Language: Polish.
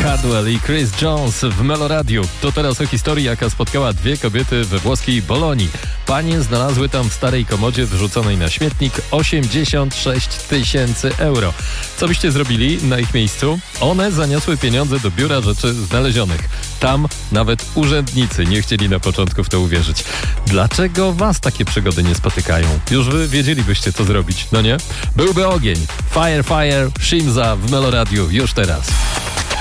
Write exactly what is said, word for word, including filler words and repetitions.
Hardwell i Chris Jones w Meloradiu. To teraz o historii, jaka spotkała dwie kobiety we włoskiej Bolonii. Panie znalazły tam w starej komodzie wyrzuconej na śmietnik osiemdziesiąt sześć tysięcy euro. Co byście zrobili na ich miejscu? One zaniosły pieniądze do biura rzeczy znalezionych. Tam nawet urzędnicy nie chcieli na początku w to uwierzyć. Dlaczego was takie przygody nie spotykają? Już wy wiedzielibyście, co zrobić, no nie? Byłby ogień. Fire, fire, Shimza w Meloradiu już teraz.